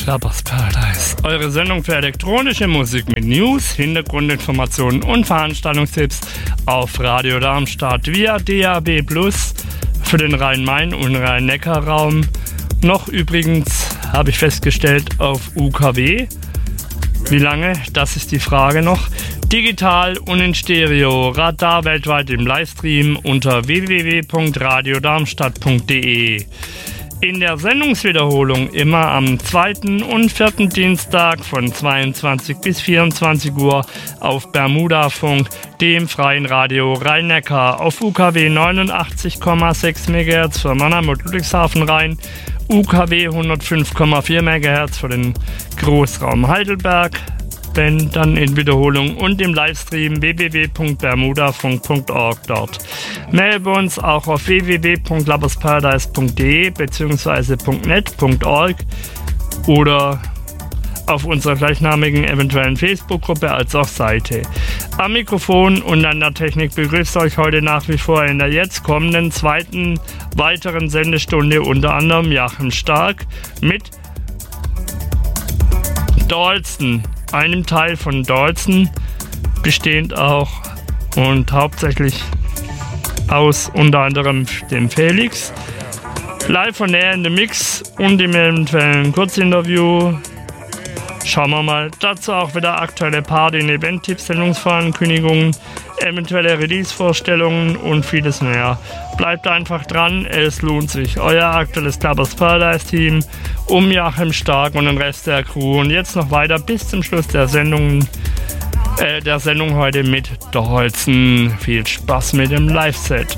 Clubbers Paradise. Eure Sendung für elektronische Musik mit News, Hintergrundinformationen und Veranstaltungstipps auf Radio Darmstadt via DAB+ für den Rhein-Main- und Rhein-Neckar-Raum. Noch übrigens, habe ich festgestellt, auf UKW. Wie lange? Das ist die Frage noch. Digital und in Stereo. Radar weltweit im Livestream unter www.radiodarmstadt.de. In der Sendungswiederholung immer am 2. und 4. Dienstag von 22 bis 24 Uhr auf Bermudafunk, dem freien Radio Rhein-Neckar, auf UKW 89,6 MHz für Mannheim und Ludwigshafen-Rhein, UKW 105,4 MHz für den Großraum Heidelberg, wenn dann in Wiederholung und im Livestream www.bermudafunk.org dort. Melden auch auf www.clubbersparadise.de bzw. .net.org oder auf unserer gleichnamigen eventuellen Facebook-Gruppe als auch Seite. Am Mikrofon und an der Technik begrüßt euch heute nach wie vor in der jetzt kommenden zweiten weiteren Sendestunde unter anderem Joachim Stark mit Dalston, einem Teil von Dalston, bestehend auch und hauptsächlich aus unter anderem dem Felix. Live von näher in the Mix und im eventuellen Kurzinterview. Schauen wir mal. Dazu auch wieder aktuelle Party- und Event-Tipps, Sendungsvorankündigungen, eventuelle Release-Vorstellungen und vieles mehr. Bleibt einfach dran, es lohnt sich. Euer aktuelles Clubbers Paradise-Team um Joachim Stark und den Rest der Crew. Und jetzt noch weiter bis zum Schluss der Sendung heute mit Dalston. Viel Spaß mit dem Live-Set.